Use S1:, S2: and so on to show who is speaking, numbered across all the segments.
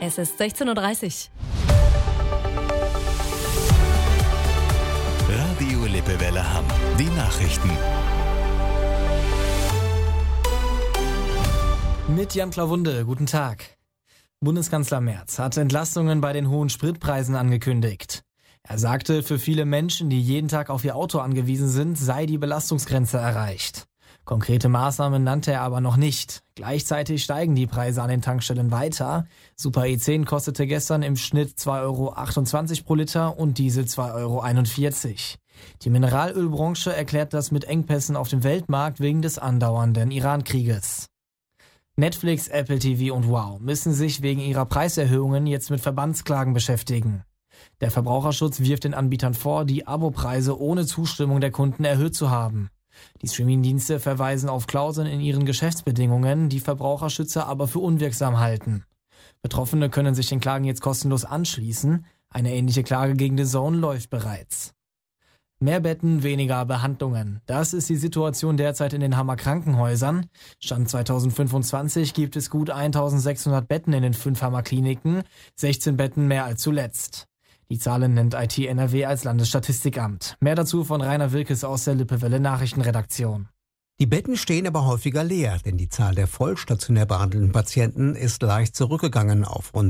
S1: Es ist 16:30 Uhr.
S2: Radio Lippewelle Hamm. Die Nachrichten.
S3: Mit Jan Klawunde, guten Tag. Bundeskanzler Merz hat Entlastungen bei den hohen Spritpreisen angekündigt. Er sagte, für viele Menschen, die jeden Tag auf ihr Auto angewiesen sind, sei die Belastungsgrenze erreicht. Konkrete Maßnahmen nannte er aber noch nicht. Gleichzeitig steigen die Preise an den Tankstellen weiter. Super E10 kostete gestern im Schnitt 2,28 € pro Liter und Diesel 2,41 €. Die Mineralölbranche erklärt das mit Engpässen auf dem Weltmarkt wegen des andauernden Iran-Krieges. Netflix, Apple TV und Wow müssen sich wegen ihrer Preiserhöhungen jetzt mit Verbandsklagen beschäftigen. Der Verbraucherschutz wirft den Anbietern vor, die Abopreise ohne Zustimmung der Kunden erhöht zu haben. Die Streamingdienste verweisen auf Klauseln in ihren Geschäftsbedingungen, die Verbraucherschützer aber für unwirksam halten. Betroffene können sich den Klagen jetzt kostenlos anschließen. Eine ähnliche Klage gegen DAZN läuft bereits. Mehr Betten, weniger Behandlungen. Das ist die Situation derzeit in den Hammer Krankenhäusern. Stand 2025 gibt es gut 1600 Betten in den 5 Hammer Kliniken, 16 Betten mehr als zuletzt. Die Zahlen nennt IT NRW als Landesstatistikamt. Mehr dazu von Rainer Wilkes aus der Lippewelle Nachrichtenredaktion.
S4: Die Betten stehen aber häufiger leer, denn die Zahl der vollstationär behandelten Patienten ist leicht zurückgegangen auf rund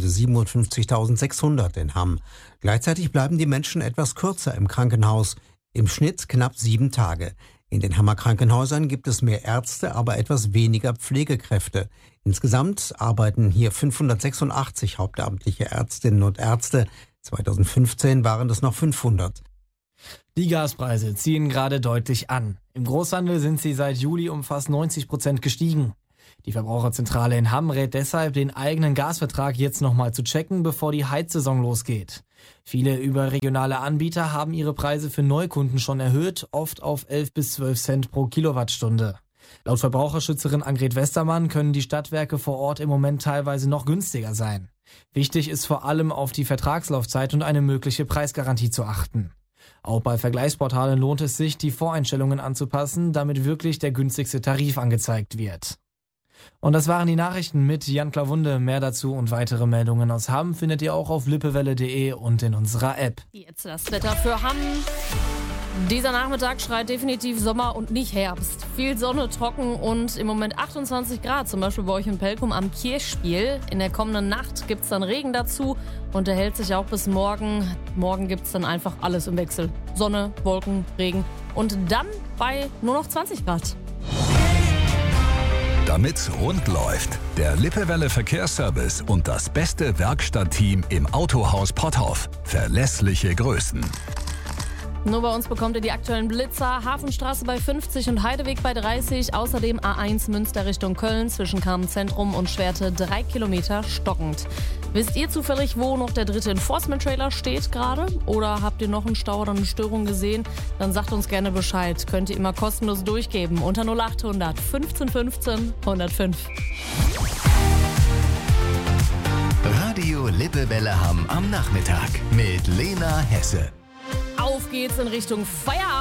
S4: 57.600 in Hamm. Gleichzeitig bleiben die Menschen etwas kürzer im Krankenhaus, im Schnitt knapp 7 Tage. In den Hammer Krankenhäusern gibt es mehr Ärzte, aber etwas weniger Pflegekräfte. Insgesamt arbeiten hier 586 hauptamtliche Ärztinnen und Ärzte. 2015 waren es noch 500.
S3: Die Gaspreise ziehen gerade deutlich an. Im Großhandel sind sie seit Juli um fast 90% gestiegen. Die Verbraucherzentrale in Hamm rät deshalb, den eigenen Gasvertrag jetzt nochmal zu checken, bevor die Heizsaison losgeht. Viele überregionale Anbieter haben ihre Preise für Neukunden schon erhöht, oft auf 11 bis 12 Cent pro Kilowattstunde. Laut Verbraucherschützerin Angret Westermann können die Stadtwerke vor Ort im Moment teilweise noch günstiger sein. Wichtig ist vor allem auf die Vertragslaufzeit und eine mögliche Preisgarantie zu achten. Auch bei Vergleichsportalen lohnt es sich, die Voreinstellungen anzupassen, damit wirklich der günstigste Tarif angezeigt wird. Und das waren die Nachrichten mit Jan Klawunde. Mehr dazu und weitere Meldungen aus Hamm findet ihr auch auf lippewelle.de und in unserer App.
S1: Jetzt das Wetter für Hamm. Dieser Nachmittag schreit definitiv Sommer und nicht Herbst. Viel Sonne, trocken und im Moment 28 Grad, zum Beispiel bei euch in Pelkum am Kirchspiel. In der kommenden Nacht gibt es dann Regen dazu und er hält sich auch bis morgen. Morgen gibt es dann einfach alles im Wechsel. Sonne, Wolken, Regen und dann bei nur noch 20 Grad.
S2: Damit's rund läuft, der Lippewelle Verkehrsservice und das beste Werkstattteam im Autohaus Potthoff. Verlässliche Größen.
S1: Nur bei uns bekommt ihr die aktuellen Blitzer. Hafenstraße bei 50 und Heideweg bei 30. Außerdem A1 Münster Richtung Köln zwischen Carmen-Zentrum und Schwerte 3 Kilometer stockend. Wisst ihr zufällig, wo noch der 3. Enforcement-Trailer steht gerade? Oder habt ihr noch einen Stau oder eine Störung gesehen? Dann sagt uns gerne Bescheid. Könnt ihr immer kostenlos durchgeben unter 0800 15 15 105.
S2: Radio Lippewelle Hamm am Nachmittag mit Lena Hesse.
S1: Auf geht's in Richtung Feierabend.